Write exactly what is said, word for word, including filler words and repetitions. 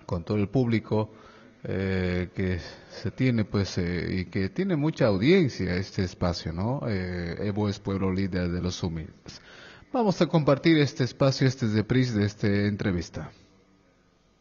con todo el público eh, que se tiene, pues, eh, y que tiene mucha audiencia este espacio, ¿no? Eh, Evo es pueblo líder de los humildes. Vamos a compartir este espacio, este es de Pris de esta entrevista.